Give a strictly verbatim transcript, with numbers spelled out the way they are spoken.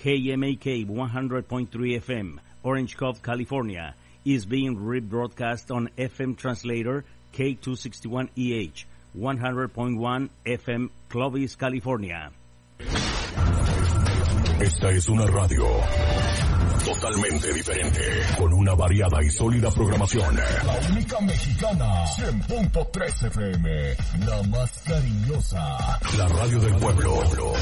K M A K one hundred point three F M, Orange Cove, California, is being rebroadcast on F M translator K two sixty-one E H, one hundred point one F M, Clovis, California. Esta es una radio totalmente diferente, con una variada y sólida programación. La única mexicana, cien punto tres F M, la más cariñosa. La radio del pueblo.